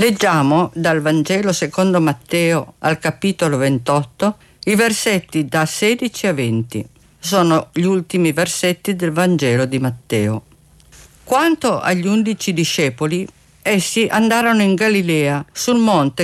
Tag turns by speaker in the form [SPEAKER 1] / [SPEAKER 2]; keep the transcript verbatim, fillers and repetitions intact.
[SPEAKER 1] Leggiamo dal Vangelo secondo Matteo al capitolo ventotto i versetti da sedici a venti. Sono gli ultimi versetti del Vangelo di Matteo. Quanto agli undici discepoli, essi andarono in Galilea, sul monte